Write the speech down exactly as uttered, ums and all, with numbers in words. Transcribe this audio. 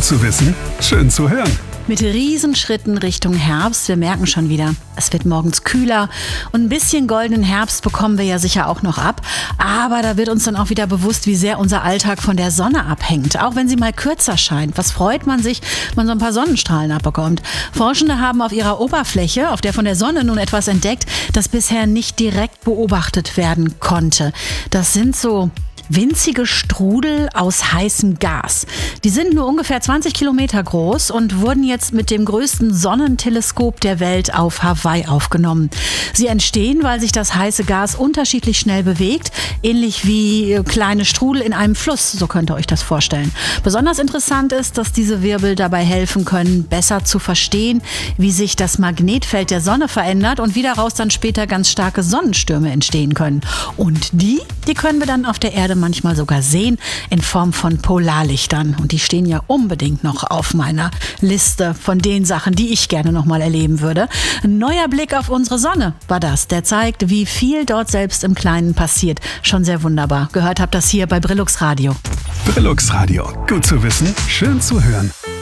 zu wissen, schön zu hören. Mit Riesenschritten Richtung Herbst. Wir merken schon wieder, es wird morgens kühler und ein bisschen goldenen Herbst bekommen wir ja sicher auch noch ab. Aber da wird uns dann auch wieder bewusst, wie sehr unser Alltag von der Sonne abhängt. Auch wenn sie mal kürzer scheint. Was freut man sich, wenn man so ein paar Sonnenstrahlen abbekommt? Forschende haben auf ihrer Oberfläche, auf der von der Sonne nun etwas entdeckt, das bisher nicht direkt beobachtet werden konnte. Das sind so winzige Strudel aus heißem Gas. Die sind nur ungefähr zwanzig Kilometer groß und wurden jetzt mit dem größten Sonnenteleskop der Welt auf Hawaii aufgenommen. Sie entstehen, weil sich das heiße Gas unterschiedlich schnell bewegt, ähnlich wie kleine Strudel in einem Fluss, so könnt ihr euch das vorstellen. Besonders interessant ist, dass diese Wirbel dabei helfen können, besser zu verstehen, wie sich das Magnetfeld der Sonne verändert und wie daraus dann später ganz starke Sonnenstürme entstehen können. Und die, die können wir dann auf der Erde manchmal sogar sehen in Form von Polarlichtern. Und die stehen ja unbedingt noch auf meiner Liste von den Sachen, die ich gerne noch mal erleben würde. Ein neuer Blick auf unsere Sonne war das. Der zeigt, wie viel dort selbst im Kleinen passiert. Schon sehr wunderbar. Gehört habt das hier bei Brillux Radio. Brillux Radio. Gut zu wissen, schön zu hören.